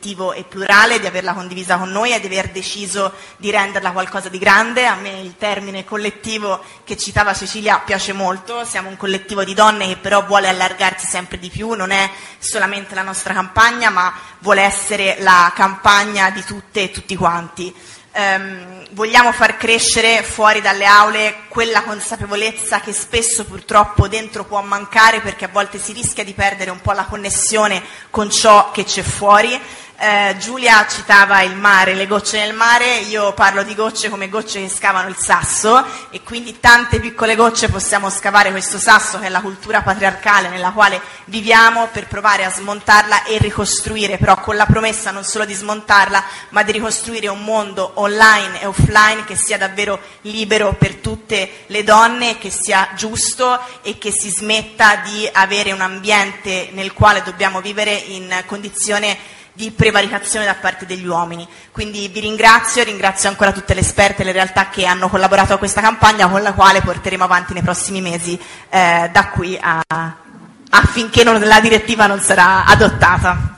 collettivo e plurale, di averla condivisa con noi e di aver deciso di renderla qualcosa di grande. A me il termine collettivo che citava Cecilia piace molto, siamo un collettivo di donne che però vuole allargarsi sempre di più, non è solamente la nostra campagna, ma vuole essere la campagna di tutte e tutti quanti. Vogliamo far crescere fuori dalle aule quella consapevolezza che spesso purtroppo dentro può mancare, perché a volte si rischia di perdere un po' la connessione con ciò che c'è fuori. Giulia citava il mare, le gocce nel mare, io parlo di gocce come gocce che scavano il sasso, e quindi tante piccole gocce possiamo scavare questo sasso che è la cultura patriarcale nella quale viviamo, per provare a smontarla e ricostruire, però con la promessa non solo di smontarla, ma di ricostruire un mondo online e offline che sia davvero libero per tutte le donne, che sia giusto e che si smetta di avere un ambiente nel quale dobbiamo vivere in condizione di prevaricazione da parte degli uomini. Quindi vi ringrazio ancora tutte le esperte e le realtà che hanno collaborato a questa campagna, con la quale porteremo avanti nei prossimi mesi, da qui affinché la direttiva non sarà adottata.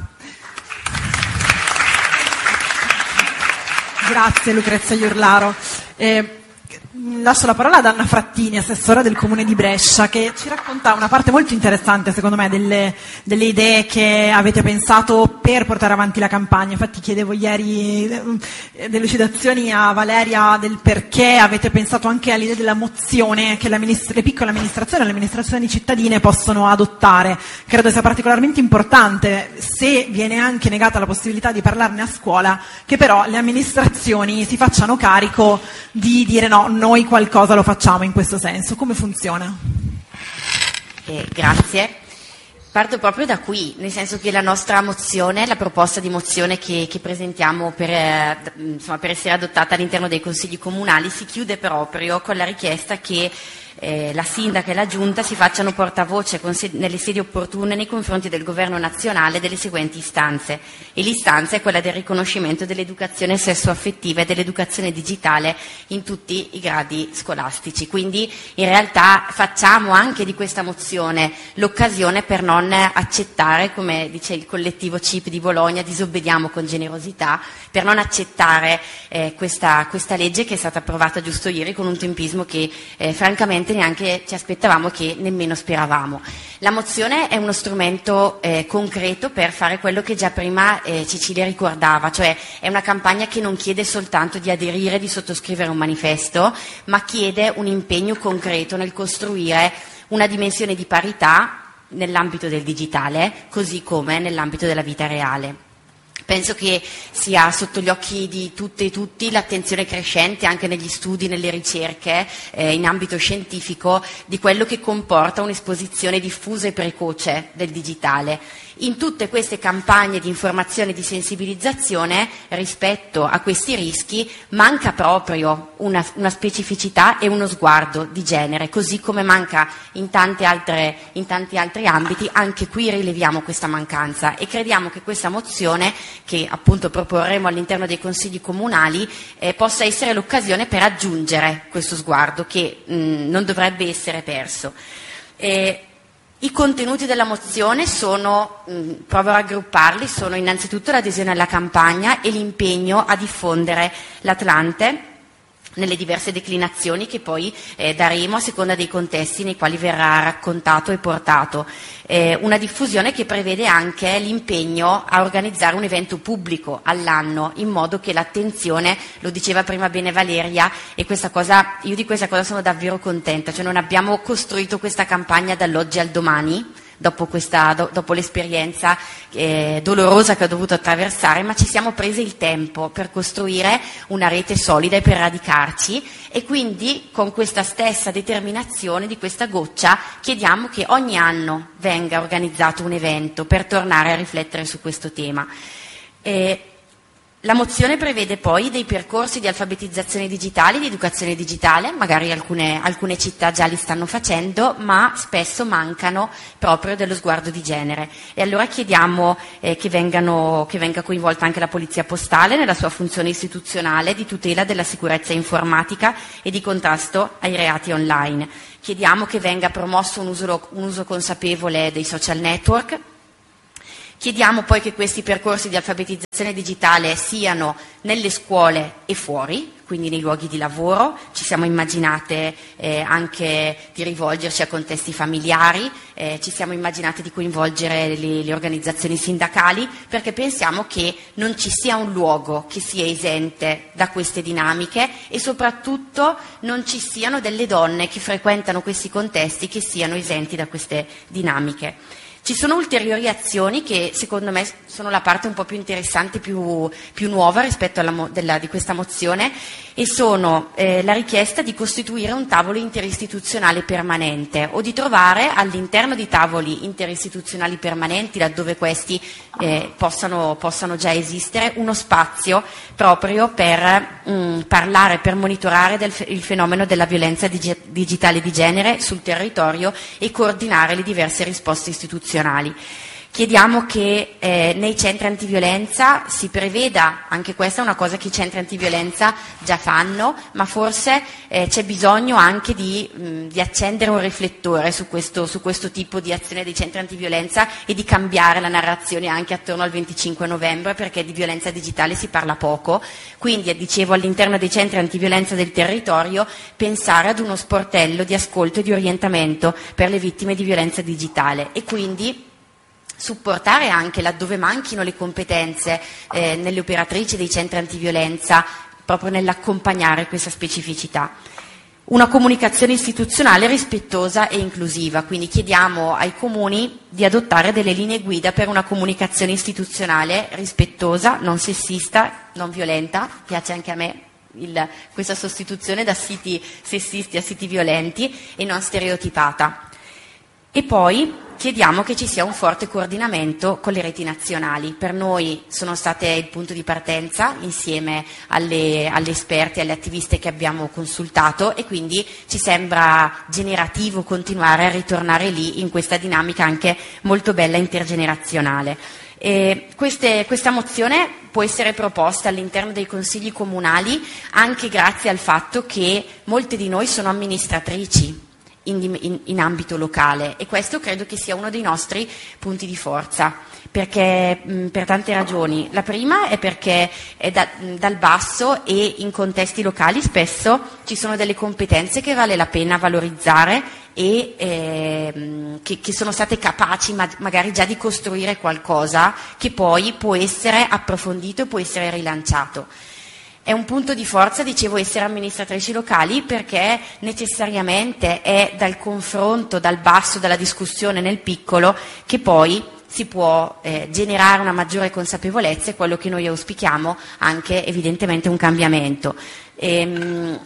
Grazie Lucrezia Iurlaro. Lascio la parola ad Anna Frattini, assessora del Comune di Brescia, che ci racconta una parte molto interessante, secondo me, delle idee che avete pensato per portare avanti la campagna. Infatti chiedevo ieri delucidazioni a Valeria del perché avete pensato anche all'idea della mozione che le piccole amministrazioni, le amministrazioni cittadine possono adottare. Credo sia particolarmente importante, se viene anche negata la possibilità di parlarne a scuola, che però le amministrazioni si facciano carico di dire no, noi qualcosa lo facciamo in questo senso. Come funziona? Grazie. Parto proprio da qui, nel senso che la nostra mozione, la proposta di mozione che presentiamo per essere adottata all'interno dei consigli comunali, si chiude proprio con la richiesta che la sindaca e la giunta si facciano portavoce nelle sedi opportune nei confronti del governo nazionale delle seguenti istanze, e l'istanza è quella del riconoscimento dell'educazione sessuaffettiva e dell'educazione digitale in tutti i gradi scolastici. Quindi in realtà facciamo anche di questa mozione l'occasione per non accettare, come dice il collettivo CIP di Bologna, disobbediamo con generosità, per non accettare questa legge che è stata approvata giusto ieri con un tempismo che francamente neanche ci aspettavamo, che nemmeno speravamo. La mozione è uno strumento concreto per fare quello che già prima Cecilia ricordava, cioè è una campagna che non chiede soltanto di aderire, di sottoscrivere un manifesto, ma chiede un impegno concreto nel costruire una dimensione di parità nell'ambito del digitale, così come nell'ambito della vita reale. Penso che sia sotto gli occhi di tutte e tutti l'attenzione crescente anche negli studi, nelle ricerche in ambito scientifico di quello che comporta un'esposizione diffusa e precoce del digitale. In tutte queste campagne di informazione e di sensibilizzazione rispetto a questi rischi manca proprio una specificità e uno sguardo di genere, così come manca in tanti altri ambiti. Anche qui rileviamo questa mancanza e crediamo che questa mozione, che appunto proporremo all'interno dei consigli comunali, possa essere l'occasione per aggiungere questo sguardo che non dovrebbe essere perso. I contenuti della mozione sono, provo a raggrupparli, sono innanzitutto l'adesione alla campagna e l'impegno a diffondere l'Atlante nelle diverse declinazioni che poi daremo a seconda dei contesti nei quali verrà raccontato e portato. Una diffusione che prevede anche l'impegno a organizzare un evento pubblico all'anno, in modo che l'attenzione, lo diceva prima bene Valeria, e io di questa cosa sono davvero contenta, cioè non abbiamo costruito questa campagna dall'oggi al domani, dopo l'esperienza dolorosa che ho dovuto attraversare, ma ci siamo presi il tempo per costruire una rete solida e per radicarci, e quindi con questa stessa determinazione di questa goccia chiediamo che ogni anno venga organizzato un evento per tornare a riflettere su questo tema. La mozione prevede poi dei percorsi di alfabetizzazione digitale, di educazione digitale, magari alcune città già li stanno facendo, ma spesso mancano proprio dello sguardo di genere. E allora chiediamo che venga coinvolta anche la Polizia Postale nella sua funzione istituzionale di tutela della sicurezza informatica e di contrasto ai reati online. Chiediamo che venga promosso un uso consapevole dei social network. Chiediamo poi che questi percorsi di alfabetizzazione digitale siano nelle scuole e fuori, quindi nei luoghi di lavoro. Ci siamo immaginate anche di rivolgerci a contesti familiari, ci siamo immaginate di coinvolgere le organizzazioni sindacali, perché pensiamo che non ci sia un luogo che sia esente da queste dinamiche e soprattutto non ci siano delle donne che frequentano questi contesti che siano esenti da queste dinamiche. Ci sono ulteriori azioni che secondo me sono la parte un po' più interessante, più nuova rispetto di questa mozione, e sono la richiesta di costituire un tavolo interistituzionale permanente o di trovare all'interno di tavoli interistituzionali permanenti, laddove questi possano già esistere, uno spazio proprio per parlare, per monitorare il fenomeno della violenza digitale di genere sul territorio e coordinare le diverse risposte istituzionali. Chiediamo che nei centri antiviolenza si preveda, anche questa è una cosa che i centri antiviolenza già fanno, ma forse c'è bisogno anche di accendere un riflettore su questo tipo di azione dei centri antiviolenza e di cambiare la narrazione anche attorno al 25 novembre, perché di violenza digitale si parla poco. Quindi, dicevo, all'interno dei centri antiviolenza del territorio pensare ad uno sportello di ascolto e di orientamento per le vittime di violenza digitale e quindi supportare anche laddove manchino le competenze nelle operatrici dei centri antiviolenza, proprio nell'accompagnare questa specificità. Una comunicazione istituzionale rispettosa e inclusiva, quindi chiediamo ai comuni di adottare delle linee guida per una comunicazione istituzionale rispettosa, non sessista, non violenta, piace anche a me questa sostituzione da siti sessisti a siti violenti, e non stereotipata. E poi chiediamo che ci sia un forte coordinamento con le reti nazionali. Per noi sono state il punto di partenza insieme alle esperte e alle attiviste che abbiamo consultato, e quindi ci sembra generativo continuare a ritornare lì in questa dinamica anche molto bella intergenerazionale. Questa mozione può essere proposta all'interno dei consigli comunali anche grazie al fatto che molte di noi sono amministratrici in ambito locale, e questo credo che sia uno dei nostri punti di forza, perché per tante ragioni. La prima è perché è dal basso e in contesti locali spesso ci sono delle competenze che vale la pena valorizzare e che sono state capaci magari già di costruire qualcosa che poi può essere approfondito e può essere rilanciato. È un punto di forza, dicevo, essere amministratrici locali, perché necessariamente è dal confronto, dal basso, dalla discussione nel piccolo, che poi si può generare una maggiore consapevolezza, e quello che noi auspichiamo anche evidentemente un cambiamento. Nel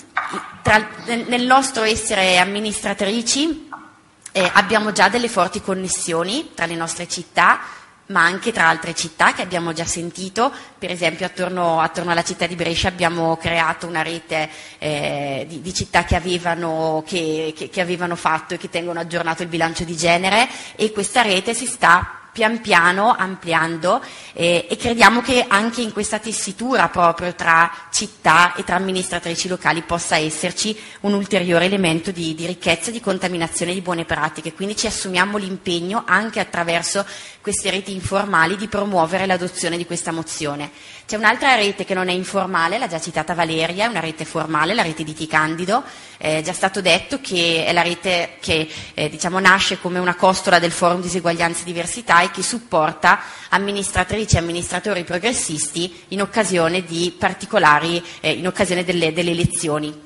nostro essere amministratrici abbiamo già delle forti connessioni tra le nostre città, ma anche tra altre città che abbiamo già sentito. Per esempio attorno alla città di Brescia abbiamo creato una rete di città che avevano fatto e che tengono aggiornato il bilancio di genere, e questa rete si sta pian piano ampliando, e crediamo che anche in questa tessitura proprio tra città e tra amministratrici locali possa esserci un ulteriore elemento di ricchezza, di contaminazione di buone pratiche. Quindi ci assumiamo l'impegno anche attraverso queste reti informali di promuovere l'adozione di questa mozione. C'è un'altra rete che non è informale, l'ha già citata Valeria, è una rete formale, la rete di Ticandido. È già stato detto che è la rete che nasce come una costola del Forum Diseguaglianza e Diversità, e che supporta amministratrici e amministratori progressisti in occasione di in occasione delle elezioni.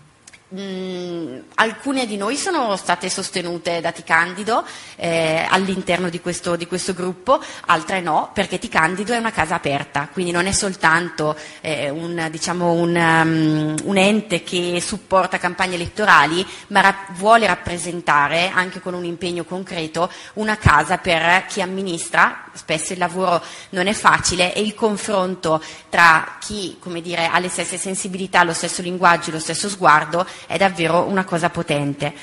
Alcune di noi sono state sostenute da Ticandido all'interno di questo gruppo, altre no, perché Ticandido è una casa aperta, quindi non è soltanto un ente che supporta campagne elettorali, ma vuole rappresentare anche con un impegno concreto una casa per chi amministra. Spesso il lavoro non è facile, e il confronto tra chi, ha le stesse sensibilità, lo stesso linguaggio, lo stesso sguardo è davvero una cosa potente.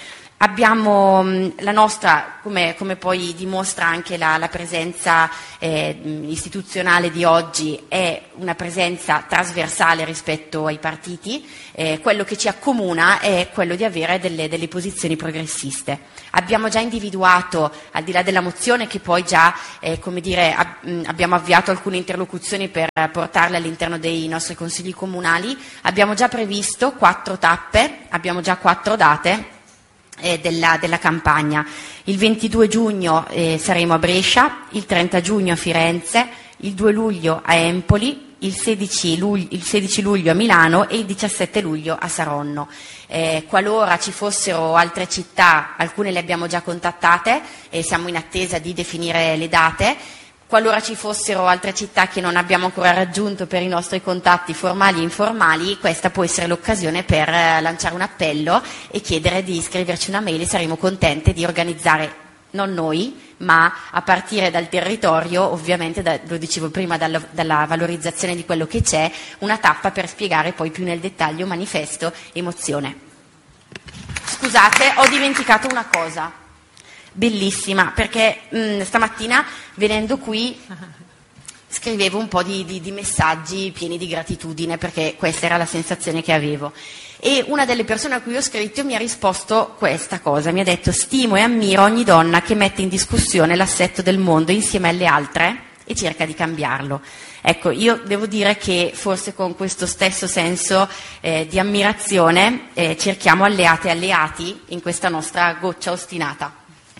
Abbiamo la nostra, come poi dimostra anche la presenza istituzionale di oggi, è una presenza trasversale rispetto ai partiti. Quello che ci accomuna è quello di avere delle posizioni progressiste. Abbiamo già individuato, al di là della mozione, che poi già abbiamo avviato alcune interlocuzioni per portarle all'interno dei nostri consigli comunali, abbiamo già previsto 4 tappe, abbiamo già 4 date della campagna. Il 22 giugno saremo a Brescia, il 30 giugno a Firenze, il 2 luglio a Empoli, il 16 luglio a Milano e il 17 luglio a Saronno. Qualora ci fossero altre città, alcune le abbiamo già contattate e siamo in attesa di definire le date. Qualora ci fossero altre città che non abbiamo ancora raggiunto per i nostri contatti formali e informali, questa può essere l'occasione per lanciare un appello e chiedere di scriverci una mail, e saremo contente di organizzare, non noi, ma a partire dal territorio, ovviamente lo dicevo prima, dalla valorizzazione di quello che c'è, una tappa per spiegare poi più nel dettaglio manifesto e mozione. Scusate, ho dimenticato una cosa bellissima, perché stamattina venendo qui scrivevo un po' di messaggi pieni di gratitudine, perché questa era la sensazione che avevo, e una delle persone a cui ho scritto mi ha risposto questa cosa, mi ha detto: stimo e ammiro ogni donna che mette in discussione l'assetto del mondo insieme alle altre e cerca di cambiarlo. Ecco, io devo dire che forse con questo stesso senso di ammirazione cerchiamo alleate e alleati in questa nostra goccia ostinata.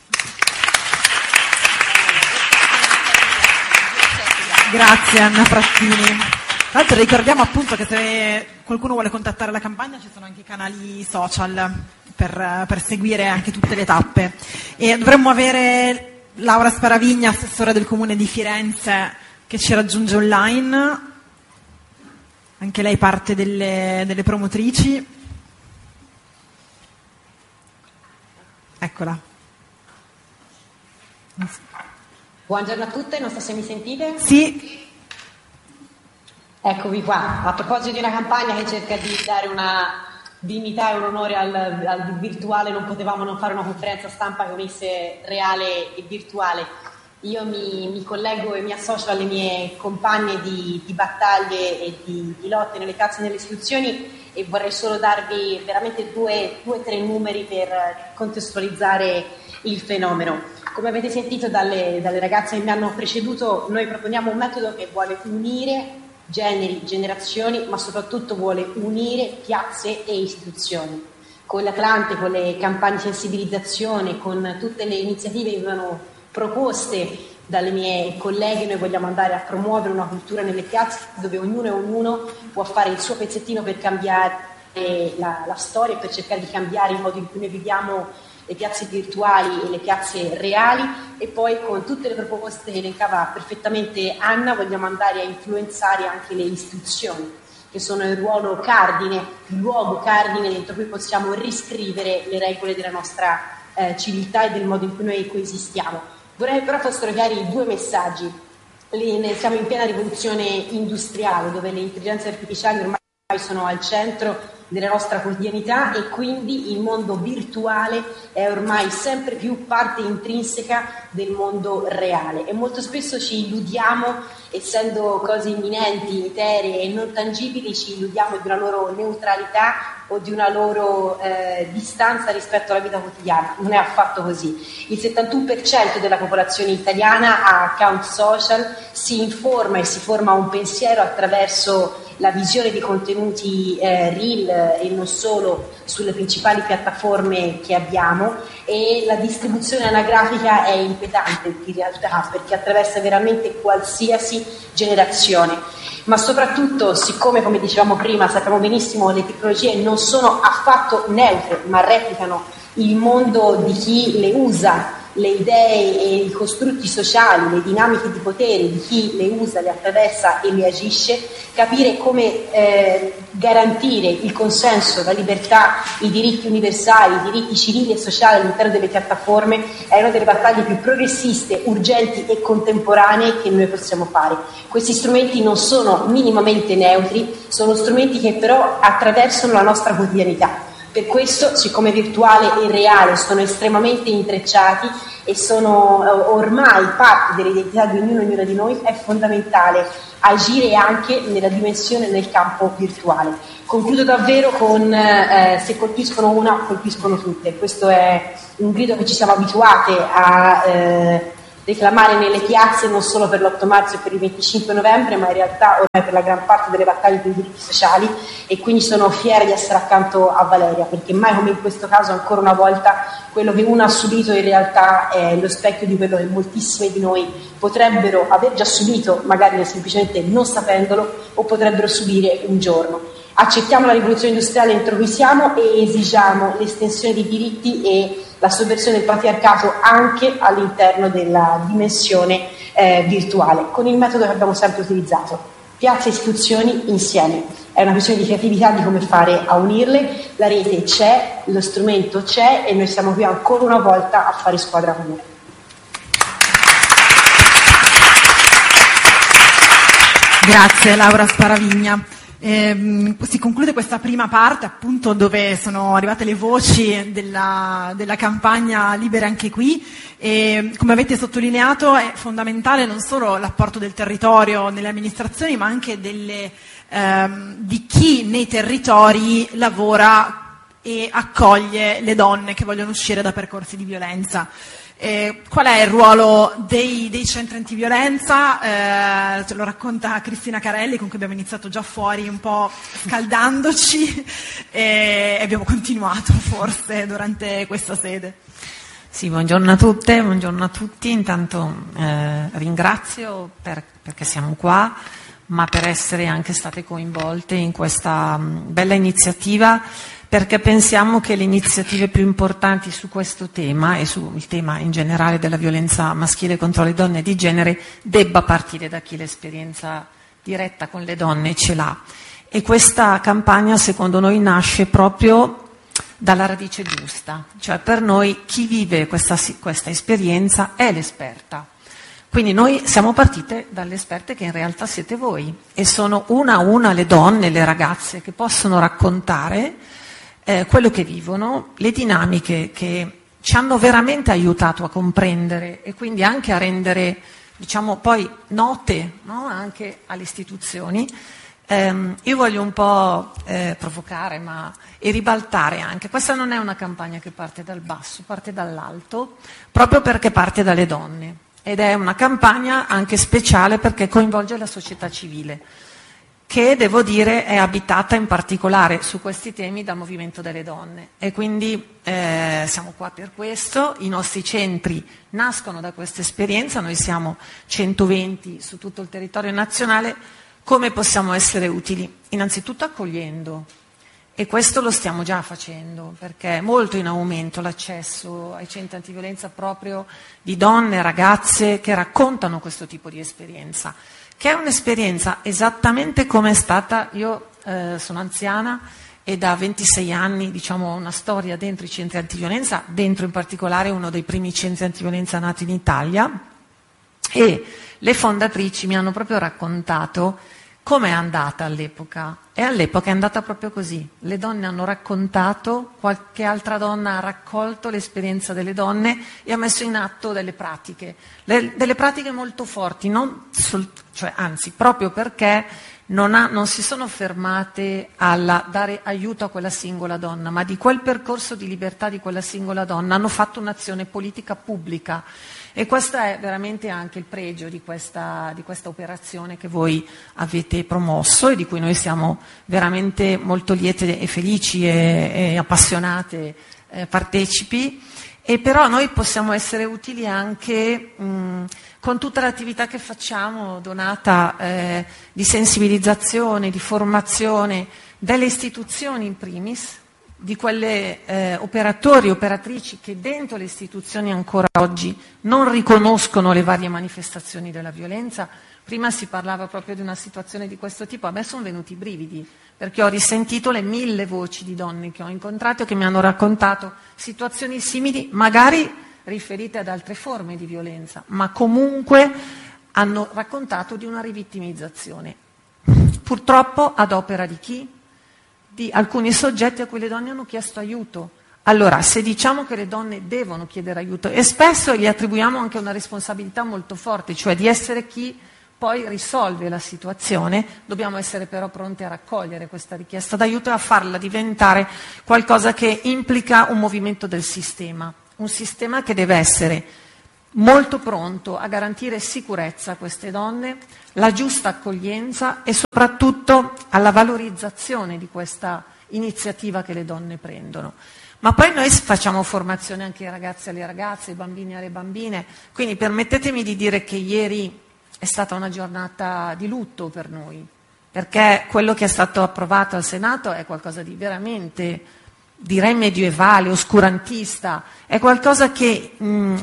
Grazie Anna Frattini. Tra l'altro ricordiamo appunto che se qualcuno vuole contattare la campagna ci sono anche i canali social per seguire anche tutte le tappe, e dovremmo avere Laura Sparavigna, assessore del comune di Firenze, che ci raggiunge online, anche lei parte delle promotrici. Eccola. Buongiorno a tutte, non so se mi sentite. Sì. Eccovi qua, a proposito di una campagna che cerca di dare una dignità e un onore al virtuale, non potevamo non fare una conferenza stampa che unisse reale e virtuale. Io mi collego e mi associo alle mie compagne di battaglie e di lotte nelle piazze e nelle istituzioni, e vorrei solo darvi veramente due o tre numeri per contestualizzare il fenomeno. Come avete sentito dalle ragazze che mi hanno preceduto, noi proponiamo un metodo che vuole unire generi, generazioni, ma soprattutto vuole unire piazze e istituzioni. Con l'Atlante, con le campagne di sensibilizzazione, con tutte le iniziative che vengono proposte dalle mie colleghe, noi vogliamo andare a promuovere una cultura nelle piazze dove ognuno e ognuno può fare il suo pezzettino per cambiare la storia, per cercare di cambiare il modo in cui noi viviamo le piazze virtuali e le piazze reali. E poi, con tutte le proposte che elencava perfettamente Anna, vogliamo andare a influenzare anche le istituzioni, che sono il ruolo cardine, il luogo cardine dentro cui possiamo riscrivere le regole della nostra civiltà e del modo in cui noi coesistiamo. Vorrei però fossero chiari 2 messaggi. Siamo in piena rivoluzione industriale, dove le intelligenze artificiali ormai sono al centro della nostra quotidianità, e quindi il mondo virtuale è ormai sempre più parte intrinseca del mondo reale, e molto spesso ci illudiamo, essendo cose imminenti, eteree e non tangibili, ci illudiamo di una loro neutralità o di una loro distanza rispetto alla vita quotidiana. Non è affatto così. Il 71% della popolazione italiana ha account social, si informa e si forma un pensiero attraverso la visione di contenuti reel e non solo sulle principali piattaforme che abbiamo, e la distribuzione anagrafica è inquietante in realtà, perché attraversa veramente qualsiasi generazione. Ma soprattutto, siccome, come dicevamo prima, sappiamo benissimo le tecnologie non sono affatto neutre, ma replicano il mondo di chi le usa, le idee e i costrutti sociali, le dinamiche di potere di chi le usa, le attraversa e le agisce, capire come garantire il consenso, la libertà, i diritti universali, i diritti civili e sociali all'interno delle piattaforme è una delle battaglie più progressiste, urgenti e contemporanee che noi possiamo fare. Questi strumenti non sono minimamente neutri, sono strumenti che però attraversano la nostra quotidianità. Per questo, siccome virtuale e reale sono estremamente intrecciati e sono ormai parte dell'identità di ognuno e ognuna di noi, è fondamentale agire anche nella dimensione nel campo virtuale. Concludo davvero con se colpiscono una, colpiscono tutte. Questo è un grido che ci siamo abituate a reclamare nelle piazze non solo per l'8 marzo e per il 25 novembre, ma in realtà ormai per la gran parte delle battaglie per i diritti sociali, e quindi sono fiera di essere accanto a Valeria, perché mai come in questo caso ancora una volta quello che uno ha subito in realtà è lo specchio di quello che moltissime di noi potrebbero aver già subito, magari semplicemente non sapendolo, o potrebbero subire un giorno. Accettiamo la rivoluzione industriale entro cui siamo e esigiamo l'estensione dei diritti e la sovversione del patriarcato anche all'interno della dimensione virtuale, con il metodo che abbiamo sempre utilizzato. Piazze e istituzioni insieme. È una questione di creatività di come fare a unirle. La rete c'è, lo strumento c'è e noi siamo qui ancora una volta a fare squadra comune. Grazie Laura Sparavigna. Si conclude questa prima parte, appunto, dove sono arrivate le voci della campagna Libere anche qui, e come avete sottolineato è fondamentale non solo l'apporto del territorio nelle amministrazioni, ma anche di chi nei territori lavora e accoglie le donne che vogliono uscire da percorsi di violenza. Qual è il ruolo dei centri antiviolenza? Ce lo racconta Cristina Carelli, con cui abbiamo iniziato già fuori un po' scaldandoci e abbiamo continuato forse durante questa sede. Sì, buongiorno a tutte, buongiorno a tutti. Intanto ringrazio perché siamo qua, ma per essere anche state coinvolte in questa bella iniziativa, perché pensiamo che le iniziative più importanti su questo tema e sul tema in generale della violenza maschile contro le donne e di genere debba partire da chi l'esperienza diretta con le donne ce l'ha. E questa campagna secondo noi nasce proprio dalla radice giusta, cioè per noi chi vive questa esperienza è l'esperta. Quindi noi siamo partite dalle esperte che in realtà siete voi, e sono una a una le donne, le ragazze che possono raccontare quello che vivono, le dinamiche che ci hanno veramente aiutato a comprendere e quindi anche a rendere, diciamo, poi note, no? Anche alle istituzioni. Io voglio un po' provocare e ribaltare anche. Questa non è una campagna che parte dal basso, parte dall'alto, proprio perché parte dalle donne, ed è una campagna anche speciale perché coinvolge la società civile, che devo dire è abitata in particolare su questi temi dal movimento delle donne, e quindi siamo qua per questo. I nostri centri nascono da questa esperienza, noi siamo 120 su tutto il territorio nazionale. Come possiamo essere utili? Innanzitutto accogliendo, e questo lo stiamo già facendo, perché è molto in aumento l'accesso ai centri antiviolenza proprio di donne, ragazze che raccontano questo tipo di esperienza, che è un'esperienza esattamente come è stata. Io sono anziana e da 26 anni, diciamo, ho una storia dentro i centri antiviolenza, dentro in particolare uno dei primi centri antiviolenza nati in Italia, e le fondatrici mi hanno proprio raccontato come è andata all'epoca, e all'epoca è andata proprio così. Le donne hanno raccontato, qualche altra donna ha raccolto l'esperienza delle donne e ha messo in atto delle pratiche molto forti, anzi proprio perché non si sono fermate a dare aiuto a quella singola donna, ma di quel percorso di libertà di quella singola donna hanno fatto un'azione politica pubblica. E questo è veramente anche il pregio di questa operazione che voi avete promosso e di cui noi siamo veramente molto liete e felici e appassionate partecipi. E però noi possiamo essere utili anche con tutta l'attività che facciamo, donata di sensibilizzazione, di formazione delle istituzioni in primis, di quelle operatori e operatrici che dentro le istituzioni ancora oggi non riconoscono le varie manifestazioni della violenza. Prima si parlava proprio di una situazione di questo tipo, a me sono venuti i brividi, perché ho risentito le 1000 voci di donne che ho incontrato e che mi hanno raccontato situazioni simili, magari riferite ad altre forme di violenza, ma comunque hanno raccontato di una rivittimizzazione. Purtroppo ad opera di chi? di alcuni soggetti a cui le donne hanno chiesto aiuto. Allora, se diciamo che le donne devono chiedere aiuto, e spesso gli attribuiamo anche una responsabilità molto forte, cioè di essere chi poi risolve la situazione, dobbiamo essere però pronti a raccogliere questa richiesta d'aiuto e a farla diventare qualcosa che implica un movimento del sistema, un sistema che deve essere molto pronto a garantire sicurezza a queste donne, la giusta accoglienza e soprattutto alla valorizzazione di questa iniziativa che le donne prendono. Ma poi noi facciamo formazione anche ai ragazzi e alle ragazze, ai bambini e alle bambine, quindi permettetemi di dire che ieri è stata una giornata di lutto per noi, perché quello che è stato approvato al Senato è qualcosa di veramente, direi medievale, oscurantista, è qualcosa che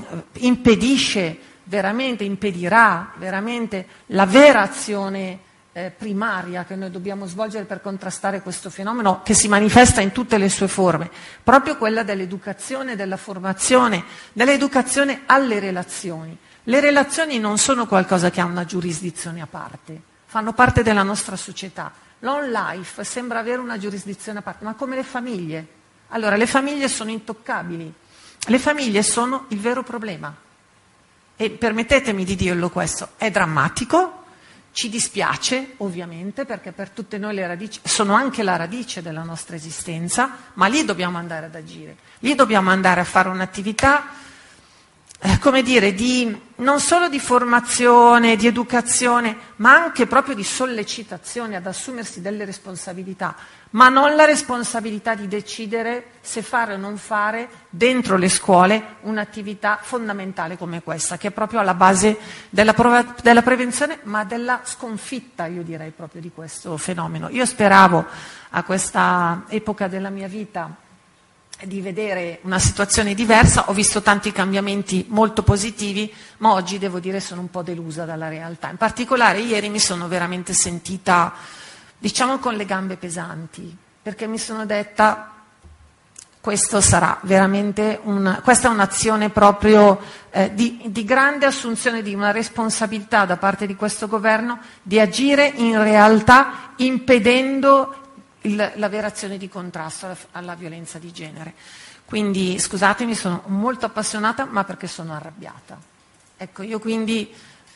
impedirà veramente la vera azione primaria che noi dobbiamo svolgere per contrastare questo fenomeno che si manifesta in tutte le sue forme, proprio quella dell'educazione, della formazione, dell'educazione alle relazioni. Le relazioni non sono qualcosa che ha una giurisdizione a parte, fanno parte della nostra società. L'on life sembra avere una giurisdizione a parte, ma come le famiglie. Allora, le famiglie sono intoccabili, le famiglie sono il vero problema. E permettetemi di dirlo questo, è drammatico, ci dispiace ovviamente, perché per tutte noi le radici sono anche la radice della nostra esistenza, ma lì dobbiamo andare ad agire, lì dobbiamo andare a fare un'attività come dire, non solo di formazione, di educazione, ma anche proprio di sollecitazione ad assumersi delle responsabilità, ma non la responsabilità di decidere se fare o non fare dentro le scuole un'attività fondamentale come questa, che è proprio alla base della prevenzione, ma della sconfitta, io direi, proprio di questo fenomeno. Io speravo a questa epoca della mia vita di vedere una situazione diversa, ho visto tanti cambiamenti molto positivi, ma oggi devo dire sono un po' delusa dalla realtà. In particolare ieri mi sono veramente sentita, diciamo, con le gambe pesanti, perché mi sono detta questo sarà veramente questa è un'azione proprio di grande assunzione di una responsabilità da parte di questo governo di agire in realtà impedendo la vera azione di contrasto alla violenza di genere. Quindi scusatemi, sono molto appassionata, ma perché sono arrabbiata. Ecco, io quindi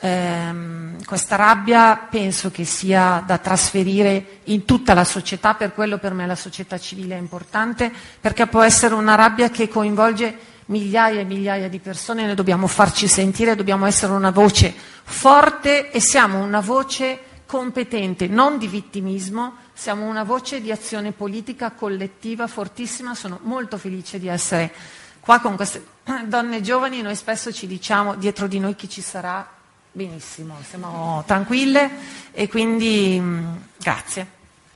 questa rabbia penso che sia da trasferire in tutta la società, per quello per me la società civile è importante, perché può essere una rabbia che coinvolge migliaia e migliaia di persone, noi dobbiamo farci sentire, dobbiamo essere una voce forte e siamo una voce competente, non di vittimismo, siamo una voce di azione politica collettiva fortissima. Sono molto felice di essere qua con queste donne giovani, noi spesso ci diciamo dietro di noi chi ci sarà, benissimo, siamo tranquille e quindi grazie.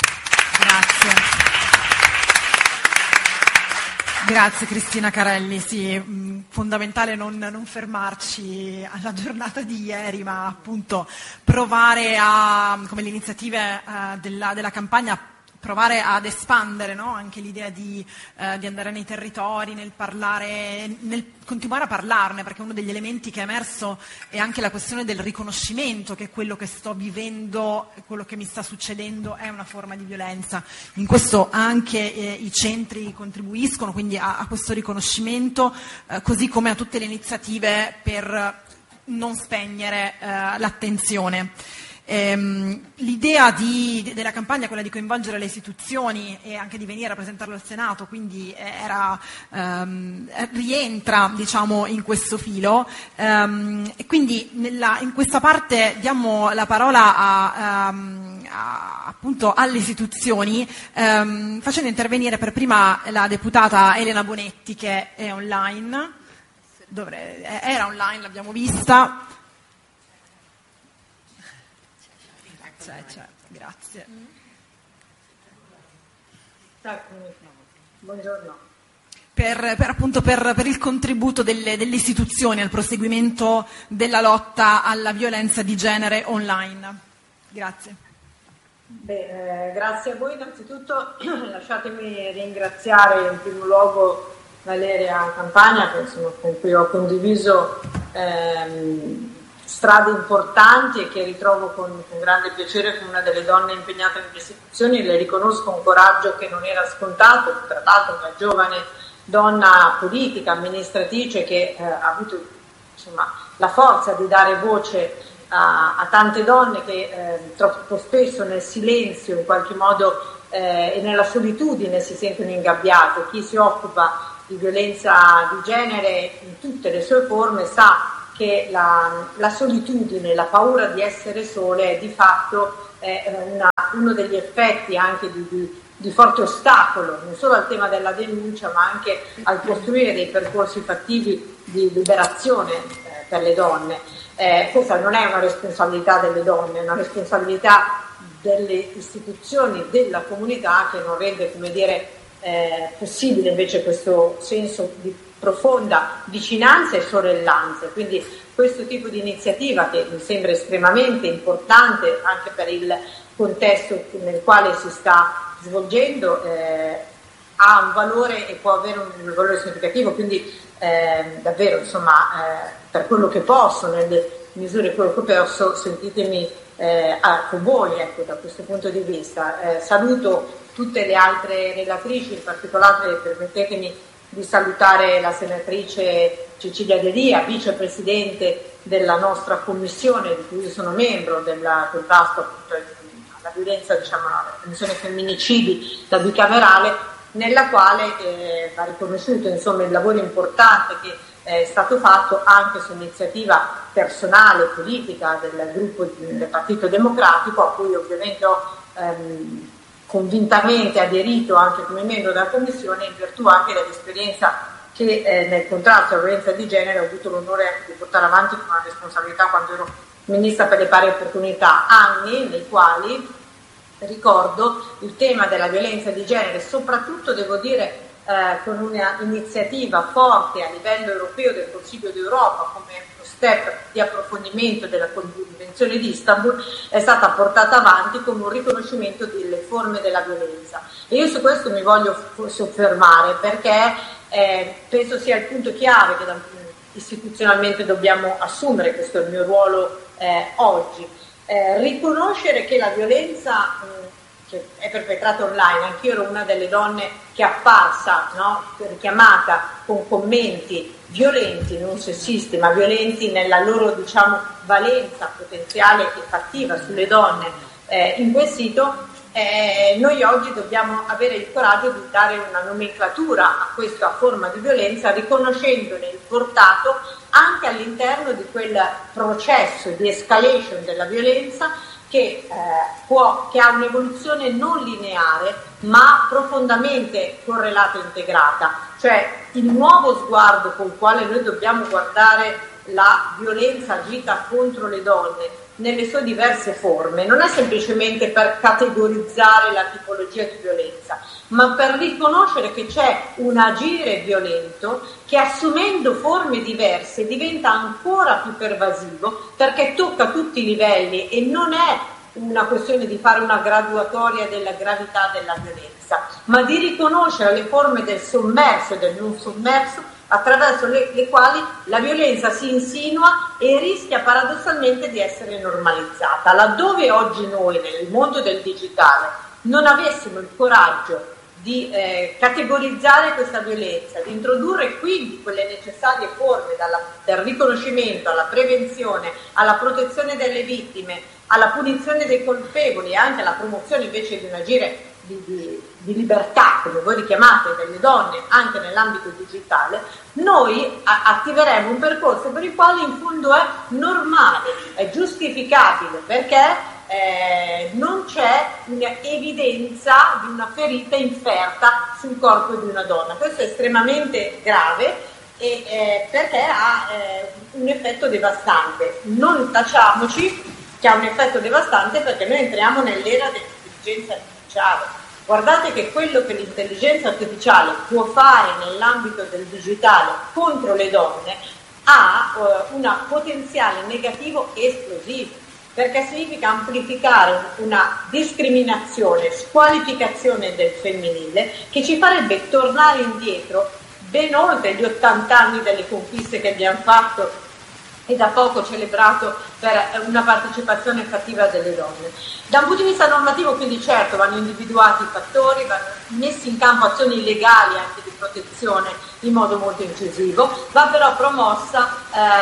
Grazie Cristina Carelli, sì, fondamentale non fermarci alla giornata di ieri, ma appunto provare come le iniziative della campagna, provare ad espandere, no? Anche l'idea di andare nei territori, nel parlare, nel continuare a parlarne, perché uno degli elementi che è emerso è anche la questione del riconoscimento che quello che sto vivendo, quello che mi sta succedendo è una forma di violenza. In questo anche i centri contribuiscono, quindi a questo riconoscimento, così come a tutte le iniziative per non spegnere l'attenzione. L'idea della campagna è quella di coinvolgere le istituzioni e anche di venire a presentarlo al Senato, quindi rientra, diciamo, in questo filo, e quindi in questa parte diamo la parola appunto alle istituzioni, facendo intervenire per prima la deputata Elena Bonetti, che è online, era online, l'abbiamo vista. Grazie. Buongiorno. Per il contributo delle istituzioni al proseguimento della lotta alla violenza di genere online. Grazie. Grazie a voi innanzitutto. Lasciatemi ringraziare in primo luogo Valeria Campagna, che insomma, con cui ho condiviso strade importanti e che ritrovo con grande piacere come una delle donne impegnate nelle istituzioni. Le riconosco un coraggio che non era scontato, tra l'altro una giovane donna politica, amministratrice, che ha avuto la forza di dare voce a tante donne che troppo spesso nel silenzio in qualche modo e nella solitudine si sentono ingabbiate. Chi si occupa di violenza di genere in tutte le sue forme sa che la solitudine, la paura di essere sole è di fatto uno degli effetti anche di forte ostacolo, non solo al tema della denuncia, ma anche al costruire dei percorsi fattivi di liberazione per le donne. Questa non è una responsabilità delle donne, è una responsabilità delle istituzioni, della comunità, che non rende, come dire, possibile invece questo senso di profonda vicinanza e sorellanza. Quindi questo tipo di iniziativa, che mi sembra estremamente importante anche per il contesto nel quale si sta svolgendo, ha un valore e può avere un valore significativo. Quindi davvero, per quello che posso, nelle misure quello che posso, sentitemi con voi, ecco, da questo punto di vista. Saluto tutte le altre relatrici, in particolare permettetemi di salutare la senatrice Cecilia D'Elia, vicepresidente della nostra commissione, di cui io sono membro, del contrasto appunto alla violenza, alla commissione femminicidi, la bicamerale, nella quale va riconosciuto il lavoro importante che è stato fatto anche su iniziativa personale e politica del gruppo del Partito Democratico, a cui ovviamente ho convintamente aderito anche come membro della Commissione, in virtù anche dell'esperienza che nel contrasto alla violenza di genere ho avuto l'onore di portare avanti con una responsabilità quando ero Ministra per le pari opportunità, anni nei quali ricordo il tema della violenza di genere, soprattutto devo dire con una iniziativa forte a livello europeo del Consiglio d'Europa come step di approfondimento della Convenzione di Istanbul, è stata portata avanti con un riconoscimento delle forme della violenza. E io su questo mi voglio soffermare, perché penso sia il punto chiave che istituzionalmente dobbiamo assumere. Questo è il mio ruolo oggi. Riconoscere che la violenza che è perpetrata online, anch'io ero una delle donne che è apparsa, richiamata con commenti violenti, non sessisti, ma violenti nella loro valenza potenziale e fattiva sulle donne in quel sito. Noi oggi dobbiamo avere il coraggio di dare una nomenclatura a questa forma di violenza, riconoscendone il portato anche all'interno di quel processo di escalation della violenza che ha un'evoluzione non lineare ma profondamente correlata e integrata. Cioè il nuovo sguardo col quale noi dobbiamo guardare la violenza agita contro le donne nelle sue diverse forme non è semplicemente per categorizzare la tipologia di violenza, ma per riconoscere che c'è un agire violento che, assumendo forme diverse, diventa ancora più pervasivo, perché tocca tutti i livelli e non è una questione di fare una graduatoria della gravità della violenza, ma di riconoscere le forme del sommerso e del non sommerso, attraverso le quali la violenza si insinua e rischia paradossalmente di essere normalizzata. Laddove oggi noi, nel mondo del digitale, non avessimo il coraggio di categorizzare questa violenza, di introdurre quindi quelle necessarie forme, dal riconoscimento alla prevenzione, alla protezione delle vittime, alla punizione dei colpevoli e anche alla promozione invece di un agire di libertà, come voi richiamate, delle donne anche nell'ambito digitale, noi attiveremo un percorso per il quale in fondo è normale, è giustificabile, perché non c'è un'evidenza di una ferita inferta sul corpo di una donna. Questo è estremamente grave perché ha un effetto devastante. Non tacciamoci che ha un effetto devastante, perché noi entriamo nell'era dell'intelligenza artificiale. Guardate che quello che l'intelligenza artificiale può fare nell'ambito del digitale contro le donne ha un potenziale negativo esplosivo, perché significa amplificare una discriminazione, squalificazione del femminile, che ci farebbe tornare indietro ben oltre gli 80 anni delle conquiste che abbiamo fatto e da poco celebrato per una partecipazione fattiva delle donne. Da un punto di vista normativo, quindi, certo, vanno individuati i fattori, vanno messi in campo azioni legali anche di protezione in modo molto incisivo, va però promossa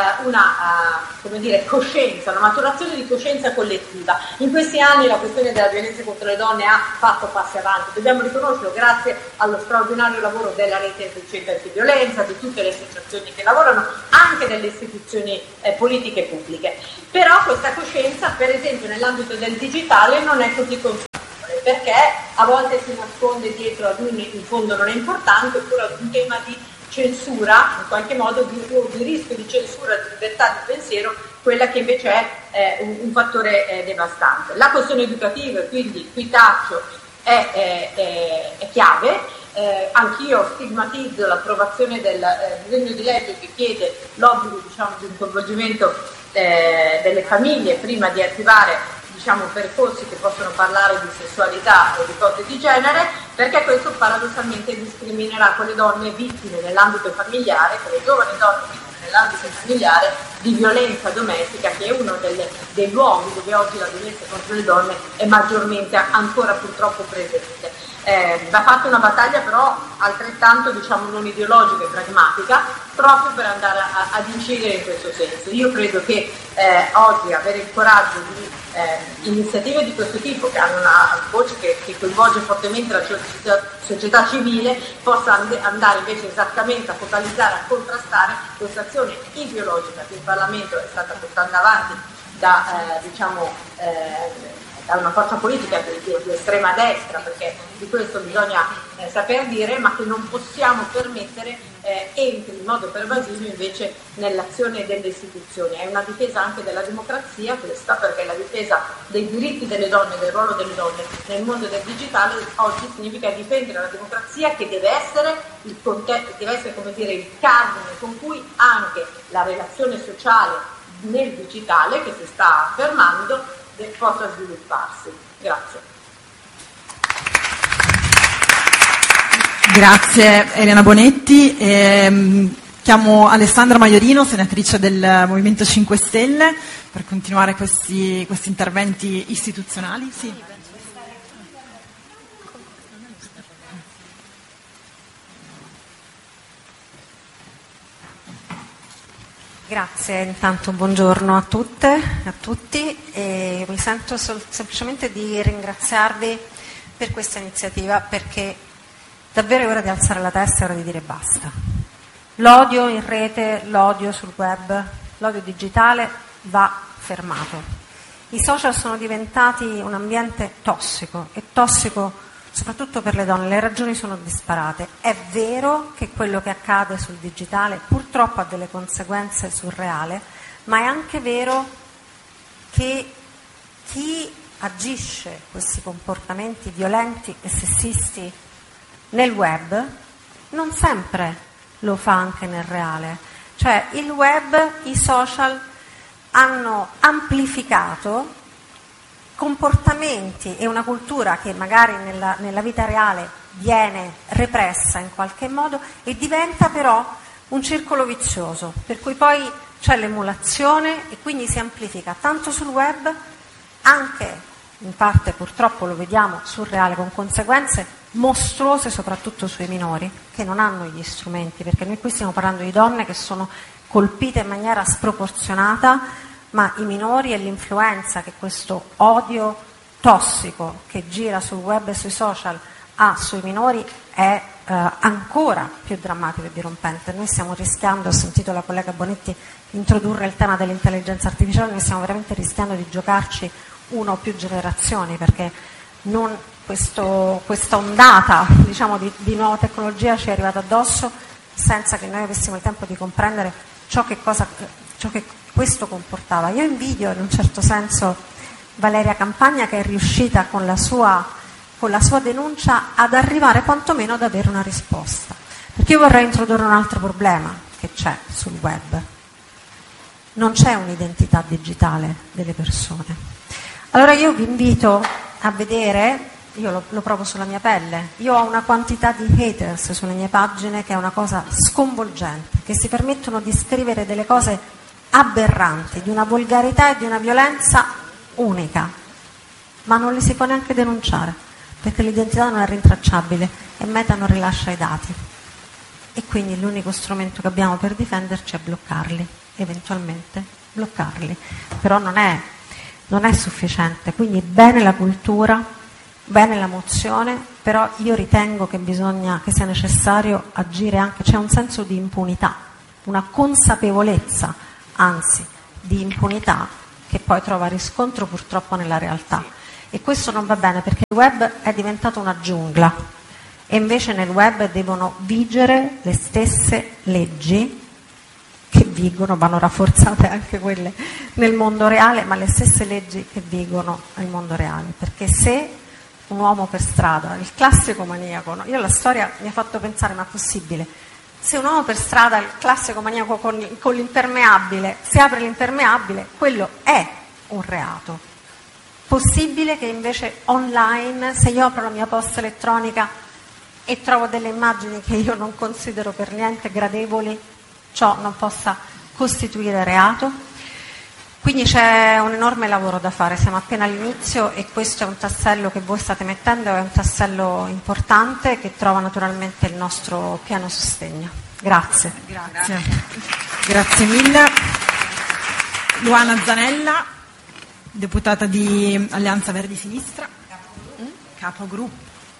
coscienza, una maturazione di coscienza collettiva. In questi anni la questione della violenza contro le donne ha fatto passi avanti, dobbiamo riconoscerlo, grazie allo straordinario lavoro della rete del centro antiviolenza, di tutte le associazioni che lavorano, anche delle istituzioni politiche e pubbliche. Però questa coscienza, per esempio nell'ambito del digitale, non è così consapevole, perché a volte si nasconde dietro ad un in fondo non è importante, oppure ad un tema di censura, in qualche modo di rischio di censura di libertà di pensiero, quella che invece è un fattore devastante. La questione educativa, quindi qui taccio, è chiave. Anch'io stigmatizzo l'approvazione del disegno di legge che chiede l'obbligo, di un coinvolgimento delle famiglie prima di attivare percorsi che possono parlare di sessualità o di cose di genere, perché questo paradossalmente discriminerà quelle donne vittime nell'ambito familiare, quelle giovani donne vittime nell'ambito familiare di violenza domestica, che è uno dei luoghi dove oggi la violenza contro le donne è maggiormente ancora purtroppo presente. Va fatta una battaglia però altrettanto non ideologica e pragmatica, proprio per andare ad incidere in questo senso. Io credo che oggi avere il coraggio di iniziative di questo tipo, che hanno una voce che coinvolge fortemente la società civile, possa andare invece esattamente a focalizzare, a contrastare questa azione ideologica che il Parlamento è stata portando avanti da una forza politica di estrema destra, perché di questo bisogna saper dire, ma che non possiamo permettere entri in modo pervasivo invece nell'azione delle istituzioni. È una difesa anche della democrazia questa, perché la difesa dei diritti delle donne, del ruolo delle donne nel mondo del digitale oggi significa difendere la democrazia, che deve essere il cardine con cui anche la relazione sociale nel digitale, che si sta affermando, possa svilupparsi. Grazie. Grazie Elena Bonetti. Chiamo Alessandra Maiorino, senatrice del Movimento 5 Stelle, per continuare questi interventi istituzionali. Sì. Grazie, intanto buongiorno a tutte e a tutti, e mi sento semplicemente di ringraziarvi per questa iniziativa, perché davvero è ora di alzare la testa, è ora di dire basta. L'odio in rete, l'odio sul web, l'odio digitale va fermato. I social sono diventati un ambiente tossico, e tossico soprattutto per le donne. Le ragioni sono disparate. È vero che quello che accade sul digitale purtroppo ha delle conseguenze sul reale, ma è anche vero che chi agisce questi comportamenti violenti e sessisti nel web non sempre lo fa anche nel reale. Cioè il web, i social hanno amplificato comportamenti e una cultura che magari nella vita reale viene repressa in qualche modo, e diventa però un circolo vizioso, per cui poi c'è l'emulazione e quindi si amplifica tanto sul web, anche in parte purtroppo lo vediamo sul reale, con conseguenze mostruose soprattutto sui minori che non hanno gli strumenti, perché noi qui stiamo parlando di donne che sono colpite in maniera sproporzionata, ma i minori e l'influenza che questo odio tossico che gira sul web e sui social ha sui minori è ancora più drammatico e dirompente. Noi stiamo rischiando, ho sentito la collega Bonetti introdurre il tema dell'intelligenza artificiale, noi stiamo veramente rischiando di giocarci una o più generazioni, perché questa ondata di nuova tecnologia ci è arrivata addosso senza che noi avessimo il tempo di comprendere ciò che questo comportava. Io invidio in un certo senso Valeria Campagna, che è riuscita con la sua denuncia ad arrivare quantomeno ad avere una risposta, perché io vorrei introdurre un altro problema che c'è sul web: non c'è un'identità digitale delle persone. Allora io vi invito a vedere, io lo provo sulla mia pelle, io ho una quantità di haters sulle mie pagine che è una cosa sconvolgente, che si permettono di scrivere delle cose aberranti, di una volgarità e di una violenza unica, ma non li si può neanche denunciare, perché l'identità non è rintracciabile e Meta non rilascia i dati. E quindi l'unico strumento che abbiamo per difenderci è bloccarli, eventualmente bloccarli. Però non è sufficiente, quindi bene la cultura, bene la mozione, però io ritengo che sia necessario agire anche, c'è un senso di impunità, una consapevolezza, anzi, di impunità che poi trova riscontro purtroppo nella realtà. E questo non va bene perché il web è diventato una giungla e invece nel web devono vigere le stesse leggi che vigono, vanno rafforzate anche quelle nel mondo reale, ma le stesse leggi che vigono nel mondo reale, perché se un uomo per strada, il classico maniaco, no? Io la storia mi ha fatto pensare, ma è possibile? Se un uomo per strada, il classico maniaco con l'impermeabile, si apre l'impermeabile, quello è un reato. Possibile che invece online, se io apro la mia posta elettronica e trovo delle immagini che io non considero per niente gradevoli, ciò non possa costituire reato? Quindi c'è un enorme lavoro da fare, siamo appena all'inizio e questo è un tassello che voi state mettendo, è un tassello importante che trova naturalmente il nostro pieno sostegno. Grazie. Grazie mille. Luana Zanella, deputata di Alleanza Verdi Sinistra, capogruppo.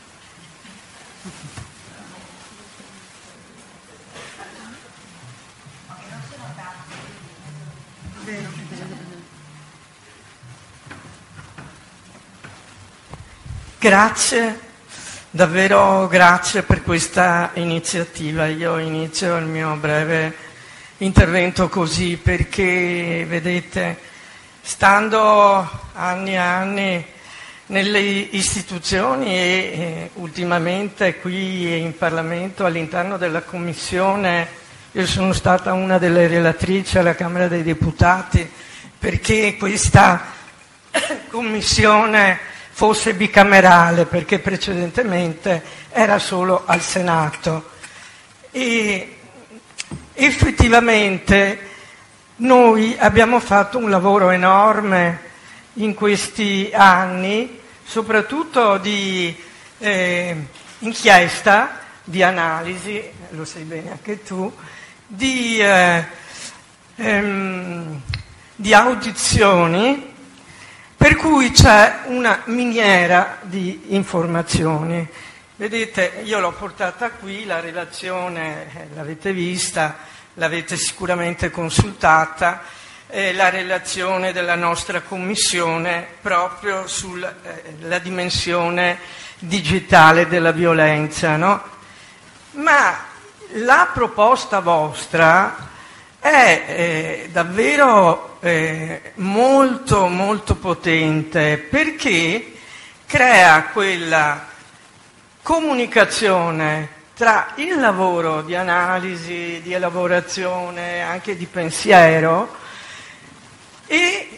Grazie, davvero grazie per questa iniziativa. Io inizio il mio breve intervento così perché, vedete, stando anni e anni nelle istituzioni e ultimamente qui in Parlamento all'interno della Commissione, io sono stata una delle relatrici alla Camera dei Deputati perché questa Commissione fosse bicamerale, perché precedentemente era solo al Senato. E effettivamente noi abbiamo fatto un lavoro enorme in questi anni, soprattutto di inchiesta, di analisi, lo sai bene anche tu, di audizioni, per cui c'è una miniera di informazioni. Vedete, io l'ho portata qui, la relazione l'avete vista, l'avete sicuramente consultata, la relazione della nostra Commissione proprio sulla dimensione digitale della violenza, no? Ma la proposta vostra è davvero molto molto potente perché crea quella comunicazione tra il lavoro di analisi, di elaborazione, anche di pensiero e